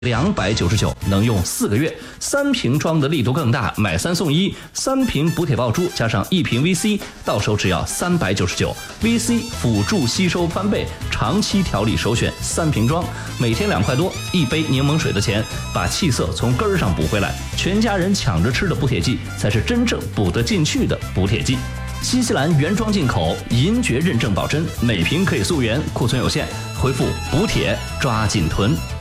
299，能用4个月，3瓶装的力度更大，买3送1，3瓶补铁爆珠加上1瓶 VC， 到手只要399。VC 辅助吸收翻倍，长期调理首选3瓶装，每天2块多，1杯柠檬水的钱，把气色从根儿上补回来。全家人抢着吃的补铁剂，才是真正补得进去的补铁剂。新西兰原装进口，银爵认证保真，每瓶可以溯源，库存有限，回复补铁抓紧囤。